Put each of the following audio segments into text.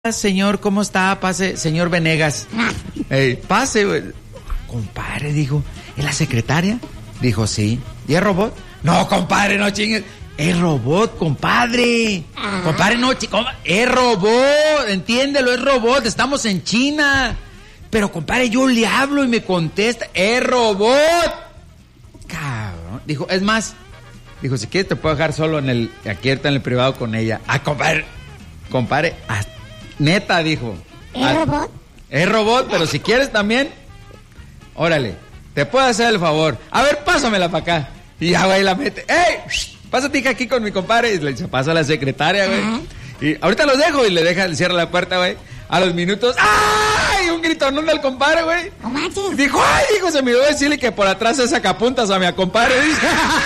Señor, ¿cómo está? Pase, señor Venegas. Pase, güey. Compadre, dijo, ¿es la secretaria? Dijo, sí. ¿Y es robot? No, compadre, no chingues. Es robot, compadre. Compadre, no chingues. Es robot, entiéndelo, es robot. Estamos en China. Pero, compadre, yo le hablo y me contesta. Es robot. Cabrón. Dijo, es más. Dijo, si quieres te puedo dejar solo aquí está en el privado con ella. Ah, compadre. Compadre, neta, dijo. ¿Es robot? Es robot, pero si quieres también, órale, te puedo hacer el favor. A ver, pásamela para acá. Y ya, güey, la mete. ¡Ey! Pásate aquí con mi compadre. Y le pasa a la secretaria, güey. Y ahorita los dejo y le cierra la puerta, güey. A los minutos, ¡ay! Un gritonón del compadre, güey. No manches. Dijo, ¡ay! Dijo, se me olvidó decirle que por atrás se saca puntas a mi compadre. Dice.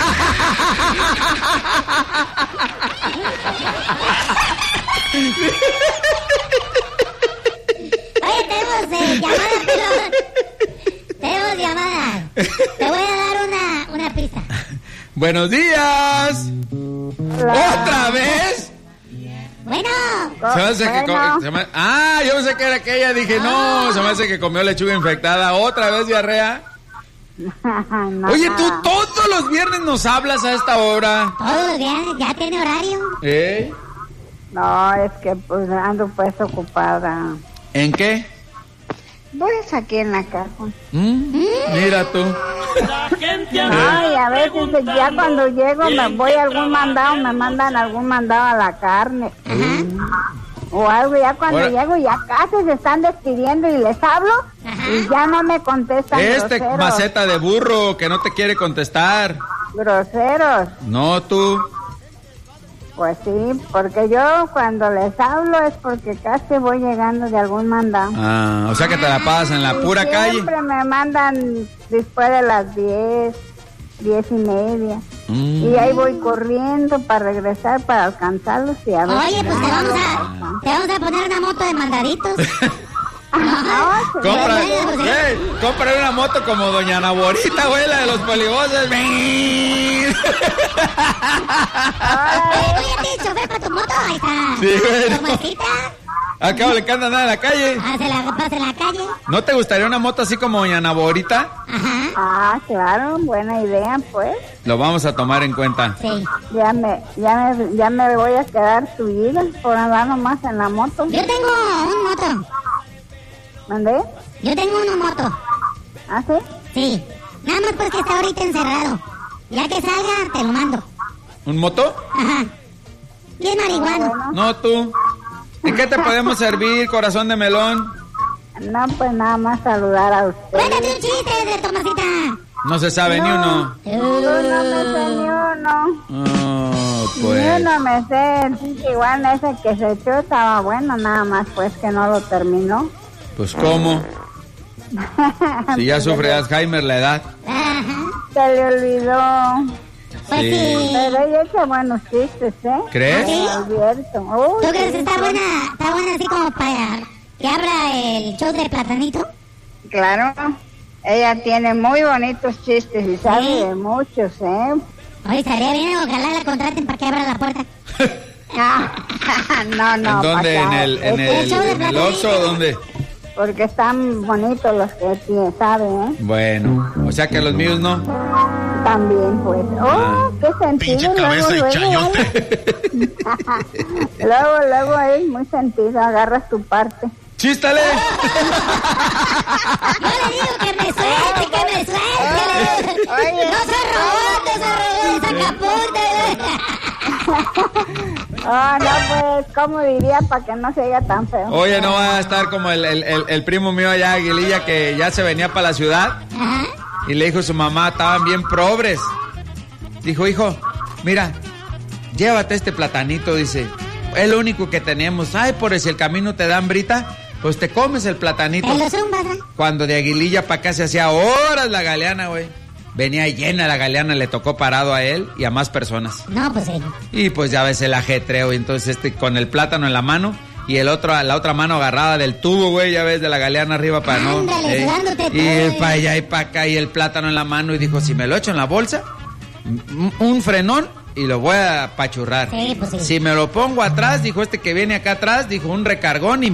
Oye, tenemos llamada, pelón. Tenemos llamada. Te voy a dar una pista. Buenos días. ¿Otra vez? Bueno. Se me hace que yo pensé que era aquella. Dije, no, se me hace que comió lechuga infectada. ¿Otra vez diarrea? No. Oye, tú todos los viernes nos hablas a esta hora. Todos los viernes, ya tiene horario. No, es que pues ando pues ocupada. ¿En qué? Pues aquí en la casa. Mira tú. Ay, a veces ya cuando llego me voy a algún mandado, me mandan algún mandado a la carne. O algo, ya cuando llego ya casi se están despidiendo y les hablo y ya no me contestan. Groseros. Maceta de burro que no te quiere contestar. Groseros. No, tú. Pues sí, porque yo cuando les hablo es porque casi voy llegando de algún mandado. Ah, o sea que te la pasas en la pura calle. Siempre me mandan después de las 10 y media. Y ahí voy corriendo para regresar, para alcanzarlos y a ver. Oye, pues te vamos a poner una moto de mandaditos. Compra una moto como doña Naborita, güey, la de los polivoces. Oye, ¿tienes chofer para tu moto? Ahí está. Sí, güey. ¿Tomasita? Acabo le encanta andar en la calle. Pasa en la calle. ¿No te gustaría una moto así como doña Naborita? Ajá. Ah, claro, buena idea, pues. Lo vamos a tomar en cuenta. Sí. Ya me voy a quedar subida por andar nomás en la moto. Yo tengo un moto. ¿Mandé? Yo tengo una moto. ¿Ah, sí? Sí. Nada más porque está ahorita encerrado. Ya que salga, te lo mando. ¿Un moto? Ajá. Bien marihuano. Bueno. No, tú. ¿En qué te podemos servir, corazón de melón? No, pues nada más saludar a usted. Cuéntate un chiste de Tomasita. No se sabe ni uno. Yo no me sé ni uno. Oh, pues. Ni uno me sé. El chiste igual ese que se echó estaba bueno, nada más pues que no lo terminó. Pues, ¿cómo? Si ya sufre Alzheimer la edad. Ajá. Se le olvidó. Pues sí. Pero ella echa buenos chistes, ¿eh? ¿Crees? ¿Sí? Alberto. ¿Tú crees que está buena así como para que abra el show de Platanito? Claro. Ella tiene muy bonitos chistes y sabe ¿Sí? de muchos, ¿eh? Oye, estaría bien, ojalá la contraten para que abra la puerta. No. ¿En dónde? ¿En el Oxxo o dónde? Porque están bonitos los que saben, ¿eh? Bueno, o sea que los míos no. También, pues. ¡Qué sentido! Pinche cabeza y chayote. Luego es muy sentido, agarras tu parte. ¡Chístale! Yo le digo que me suelte. Oye. No soy robot, sacapunte. No, pues, ¿cómo diría para que no se oiga tan feo? Oye, no va a estar como el primo mío allá, Aguililla, que ya se venía para la ciudad. Ajá. Y le dijo a su mamá, estaban bien pobres. Dijo, hijo, mira, llévate este platanito, dice. Es lo único que tenemos. Ay, por si el camino te da hambrita, pues te comes el platanito. ¿En los zumbas, eh? Cuando de Aguililla para acá se hacía horas la Galeana, güey. Venía llena la Galeana, le tocó parado a él y a más personas. No, pues sí. Y pues ya ves el ajetreo, y entonces con el plátano en la mano y la otra mano agarrada del tubo, güey, ya ves, de la Galeana arriba para Ándale, sudándote y todo. para allá y para acá y el plátano en la mano, y dijo, si me lo echo en la bolsa, un frenón y lo voy a apachurrar. Sí, pues sí. Si me lo pongo atrás, dijo este que viene acá atrás, dijo un recargón y